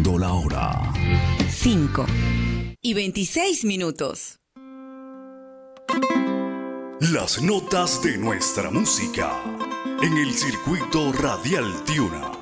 Siendo la hora 5:26. Las notas de nuestra música en el circuito radial Tiuna.